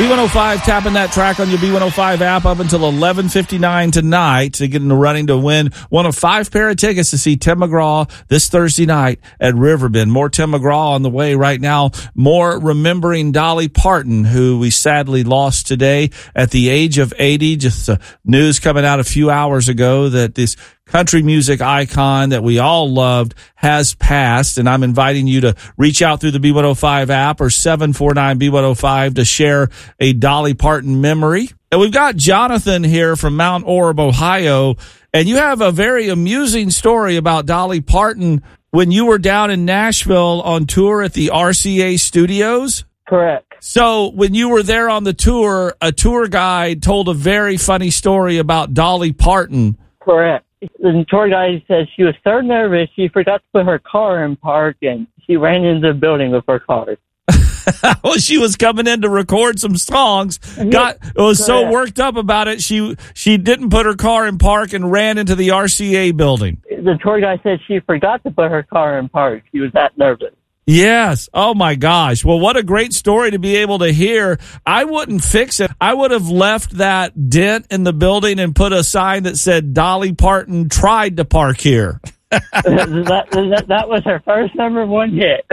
B105 tapping that track on your B105 app up until 11:59 tonight to get in the running to win one of 5 pair of tickets to see Tim McGraw this Thursday night at Riverbend. More Tim McGraw on the way right now. More remembering Dolly Parton, who we sadly lost today at the age of 80. Just news coming out a few hours ago that this country music icon that we all loved has passed, and I'm inviting you to reach out through the B105 app or 749-B105 to share a Dolly Parton memory. And we've got Jonathan here from Mount Orab, Ohio, and you have a very amusing story about Dolly Parton when you were down in Nashville on tour at the RCA Studios. Correct. So when you were there on the tour, a tour guide told a very funny story about Dolly Parton. Correct. The tour guide says she was so nervous she forgot to put her car in park and she ran into the building with her car. Well, she was coming in to record some songs. Was so worked up about it, she didn't put her car in park and ran into the RCA building. The tour guide said she forgot to put her car in park. She was that nervous. Yes. Oh, my gosh. Well, what a great story to be able to hear. I wouldn't fix it. I would have left that dent in the building and put a sign that said Dolly Parton tried to park here. that was her first #1 hit.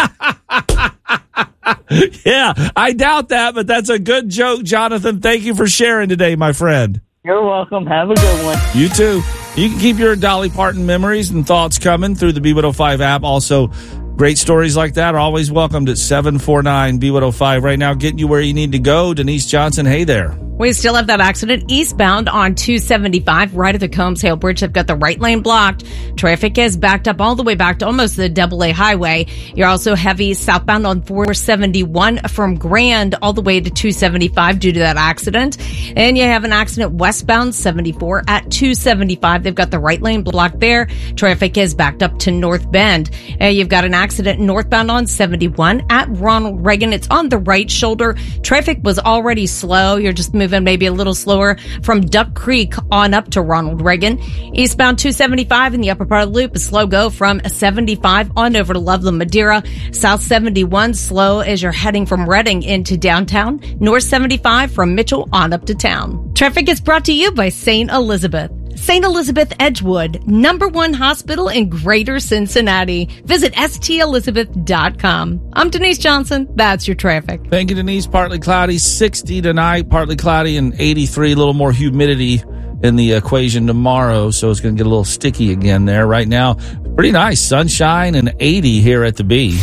Yeah, I doubt that, but that's a good joke, Jonathan. Thank you for sharing today, my friend. You're welcome. Have a good one. You too. You can keep your Dolly Parton memories and thoughts coming through the B105 app. Also, great stories like that are always welcomed at 749-B105. Right now, getting you where you need to go. Denise Johnson, hey there. We still have that accident eastbound on 275 right at the Combs Hale Bridge. They've got the right lane blocked. Traffic is backed up all the way back to almost the AA highway. You're also heavy southbound on 471 from Grand all the way to 275 due to that accident. And you have an accident westbound 74 at 275. They've got the right lane blocked there. Traffic is backed up to North Bend. You've got an accident northbound on 71 at Ronald Reagan. It's on the right shoulder. Traffic was already slow. You're just moving maybe a little slower from Duck Creek on up to Ronald Reagan. Eastbound 275 in the upper part of the loop, a slow go from 75 on over to Loveland, Madeira. South 71 slow as you're heading from Reading into downtown. North 75 from Mitchell on up to town. Traffic is brought to you by St. Elizabeth. St. Elizabeth Edgewood, #1 hospital in Greater Cincinnati. Visit stelizabeth.com. I'm Denise Johnson. That's your traffic. Thank you, Denise. Partly cloudy, 60 tonight. Partly cloudy and 83. A little more humidity in the equation tomorrow, so it's going to get a little sticky again there. Right now, pretty nice. Sunshine and 80 here at the B.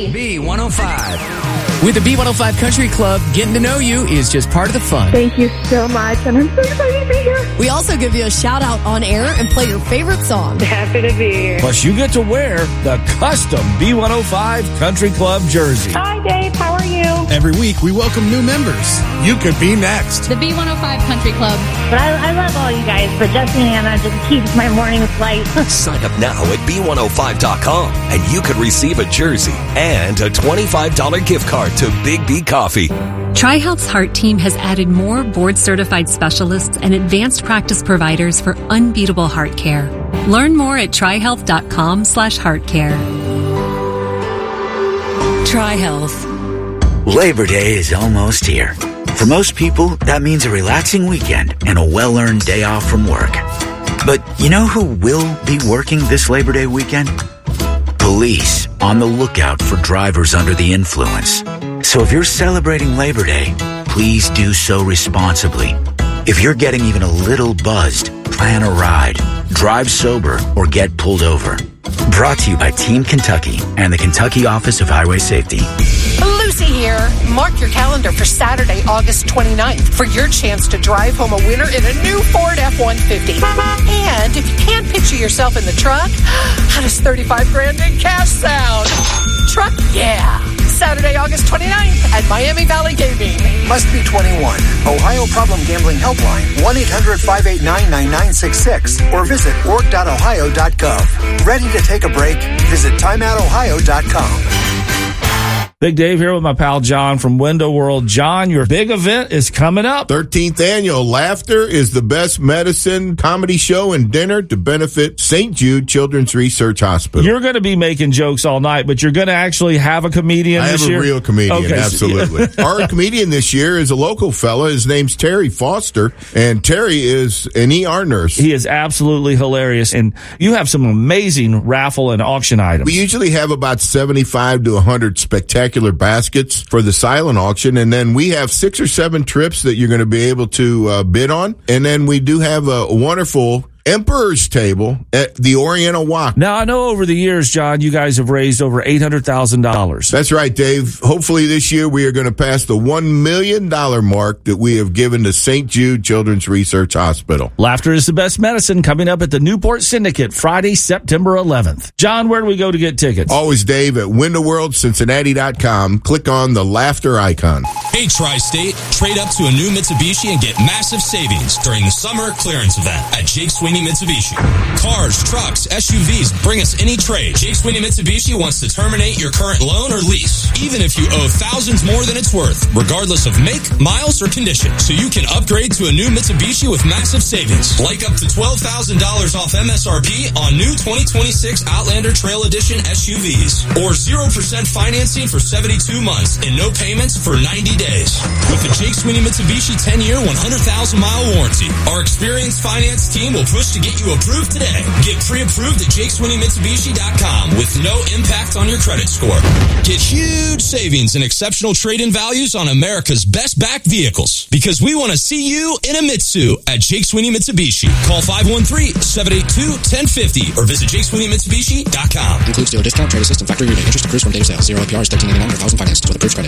B105. With the B105 Country Club, getting to know you is just part of the fun. Thank you so much, and I'm so excited to be here. We also give you a shout out on air and play your favorite song. Happy to be here. Plus, you get to wear the custom B105 Country Club jersey. Hi, Dave. How are you? Every week, we welcome new members. You could be next. The B105 Country Club. But I love all you guys, but Jesse and Anna just keeps my mornings light. Sign up now at B105.com, and you could receive a jersey and a $25 gift card to Big B Coffee. TriHealth's Heart Team has added more board-certified specialists and advanced practice providers for unbeatable heart care. Learn more at TriHealth.com/heartcare. TriHealth. Labor Day is almost here. For most people, that means a relaxing weekend and a well-earned day off from work. But you know who will be working this Labor Day weekend? Police, on the lookout for drivers under the influence. So if you're celebrating Labor Day, please do so responsibly. If you're getting even a little buzzed, plan a ride, drive sober, or get pulled over. Brought to you by Team Kentucky and the Kentucky Office of Highway Safety. Lucy here. Mark your calendar for Saturday, August 29th for your chance to drive home a winner in a new Ford F-150. And if you can't picture yourself in the truck, how does $35,000 in cash sound? Truck, yeah. Saturday, August 29th at Miami Valley Gaming. Must be 21. Ohio Problem Gambling Helpline, 1-800-589-9966 or visit org.ohio.gov. Ready to take a break? Visit timeoutohio.com. Big Dave here with my pal John from Window World. John, your big event is coming up. 13th annual Laughter is the Best Medicine comedy show and dinner to benefit St. Jude Children's Research Hospital. You're going to be making jokes all night, but you're going to actually have a comedian this year? I have a real comedian, okay, absolutely. Our comedian this year is a local fella. His name's Terry Foster, and Terry is an ER nurse. He is absolutely hilarious, and you have some amazing raffle and auction items. We usually have about 75 to 100 spectacular baskets for the silent auction, and then we have 6 or 7 trips that you're going to be able to bid on, and then we do have a wonderful Emperor's Table at the Oriental Walk. Now, I know over the years, John, you guys have raised over $800,000. That's right, Dave. Hopefully this year we are going to pass the $1 million mark that we have given to St. Jude Children's Research Hospital. Laughter is the Best Medicine coming up at the Newport Syndicate Friday, September 11th. John, where do we go to get tickets? Always, Dave, at WindowWorldCincinnati.com. Click on the Laughter icon. Hey, Tri-State, trade up to a new Mitsubishi and get massive savings during the summer clearance event at Jake Sweeney Mitsubishi. Cars, trucks, SUVs, bring us any trade. Jake Sweeney Mitsubishi wants to terminate your current loan or lease, even if you owe thousands more than it's worth, regardless of make, miles, or condition. So you can upgrade to a new Mitsubishi with massive savings, like up to $12,000 off MSRP on new 2026 Outlander Trail Edition SUVs, or 0% financing for 72 months and no payments for 90 days. With the Jake Sweeney Mitsubishi 10-year, 100,000-mile warranty, our experienced finance team will push to get you approved today. Get pre-approved at JakeSweeneyMitsubishi.com with no impact on your credit score. Get huge savings and exceptional trade-in values on America's best back vehicles, because we want to see you in a Mitsu at Jake Sweeney Mitsubishi. Call 513-782-1050 or visit JakeSweeneyMitsubishi.com. Includes dealer discount, trade assist, and factory rebate. Interest accrues from date of sale. 0 APR is $13.99 per thousand financed with approved credit.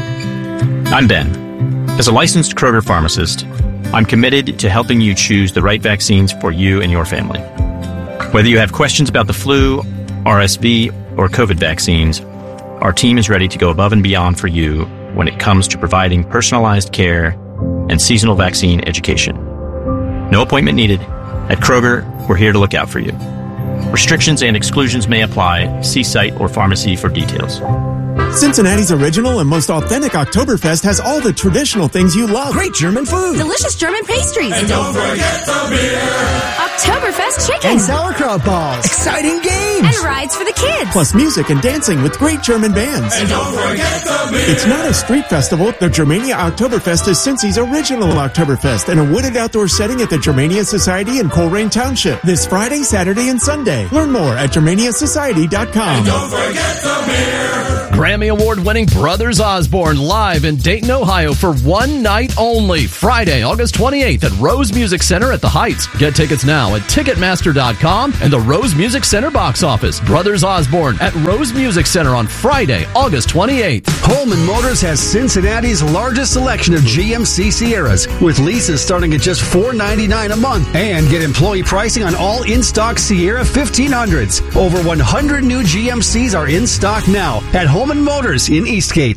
I'm Ben. As a licensed Kroger pharmacist, I'm committed to helping you choose the right vaccines for you and your family. Whether you have questions about the flu, RSV, or COVID vaccines, our team is ready to go above and beyond for you when it comes to providing personalized care and seasonal vaccine education. No appointment needed. At Kroger, we're here to look out for you. Restrictions and exclusions may apply. See site or pharmacy for details. Cincinnati's original and most authentic Oktoberfest has all the traditional things you love. Great German food. Delicious German pastries. And don't forget the beer. Oktoberfest chicken. And sauerkraut balls. Exciting games. And rides for the kids. Plus music and dancing with great German bands. And don't forget the beer. It's not a street festival. The Germania Oktoberfest is Cincy's original Oktoberfest in a wooded outdoor setting at the Germania Society in Coleraine Township this Friday, Saturday, and Sunday. Learn more at GermaniaSociety.com. And don't forget the beer. Grammy Award-winning Brothers Osborne live in Dayton, Ohio for one night only. Friday, August 28th at Rose Music Center at the Heights. Get tickets now at Ticketmaster.com and the Rose Music Center box office. Brothers Osborne at Rose Music Center on Friday, August 28th. Holman Motors has Cincinnati's largest selection of GMC Sierras, with leases starting at just $499 a month. And get employee pricing on all in-stock Sierra 1500s. Over 100 new GMCs are in stock now at Holman Motors in Eastgate.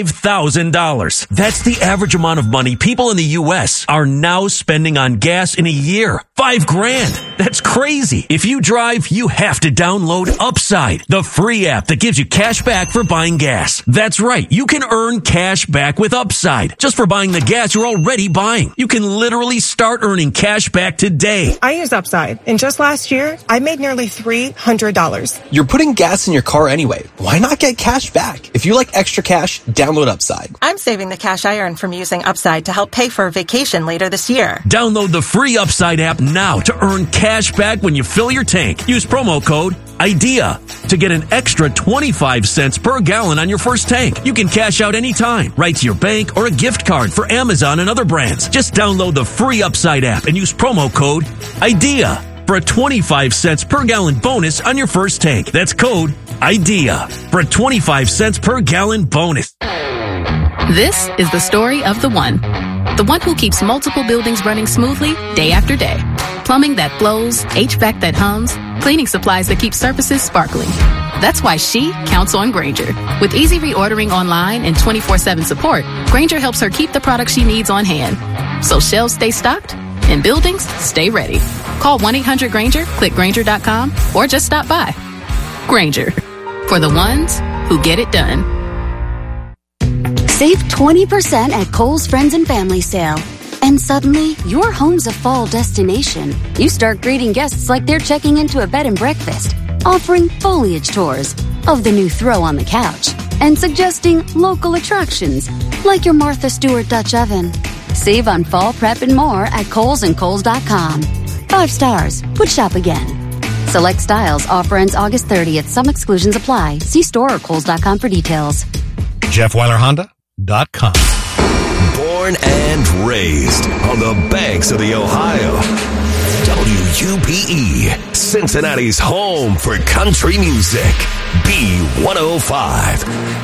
$5,000. That's the average amount of money people in the U.S. are now spending on gas in a year. $5,000. That's crazy. If you drive, you have to download Upside, the free app that gives you cash back for buying gas. That's right. You can earn cash back with Upside just for buying the gas you're already buying. You can literally start earning cash back today. I use Upside, and just last year, I made nearly $300. You're putting gas in your car anyway. Why not get cash back? If you like extra cash, download Upside. I'm saving the cash I earn from using Upside to help pay for a vacation later this year. Download the free Upside app now to earn cash back when you fill your tank. Use promo code IDEA to get an extra 25 cents per gallon on your first tank. You can cash out anytime, right to your bank or a gift card for Amazon and other brands. Just download the free Upside app and use promo code IDEA for a 25 cents per gallon bonus on your first tank. That's code IDEA for a 25 cents per gallon bonus. This is the story of the one who keeps multiple buildings running smoothly day after day. Plumbing that flows, HVAC that hums, cleaning supplies that keep surfaces sparkling. That's why she counts on Grainger. With easy reordering online and 24/7 support, Grainger helps her keep the products she needs on hand, so shelves stay stocked and buildings stay ready. Call 1-800-GRAINGER, click Grainger.com, or just stop by. Grainger, for the ones who get it done. Save 20% at Kohl's Friends and Family Sale. And suddenly, your home's a fall destination. You start greeting guests like they're checking into a bed and breakfast, offering foliage tours of the new throw on the couch, and suggesting local attractions like your Martha Stewart Dutch oven. Save on fall prep and more at Kohl's and Kohl's.com. 5 stars. Would shop again. Select styles. Offer ends August 30th. Some exclusions apply. See store or Kohl's.com for details. JeffWeilerHonda.com. Born and raised on the banks of the Ohio. WUPE, Cincinnati's home for country music. B105.